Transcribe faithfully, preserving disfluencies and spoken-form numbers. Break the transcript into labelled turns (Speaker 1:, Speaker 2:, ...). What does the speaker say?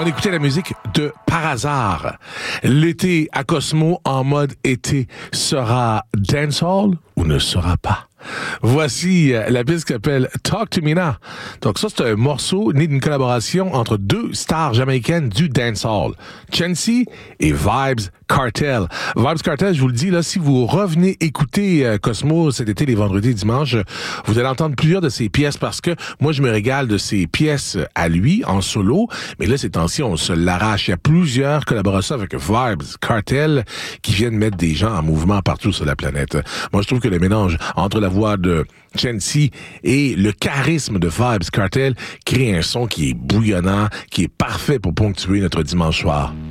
Speaker 1: On écoutait la musique de Par hasard. L'été à Cosmo en mode été sera dancehall ou ne sera pas? Voici la piste qui s'appelle Talk to Me Now. Donc ça, c'est un morceau né d'une collaboration entre deux stars jamaïcaines du dancehall, Chancy et Vybz Kartel. Vybz Kartel, je vous le dis, là, si vous revenez écouter euh, Cosmo cet été, les vendredis et dimanches, vous allez entendre plusieurs de ses pièces parce que moi, je me régale de ses pièces à lui, en solo. Mais là, ces temps-ci, on se l'arrache. Il y a plusieurs collaborations avec Vybz Kartel qui viennent mettre des gens en mouvement partout sur la planète. Moi, je trouve que le mélange entre la voix de Chancy et le charisme de Vybz Kartel crée un son qui est bouillonnant, qui est parfait pour ponctuer notre dimanche soir.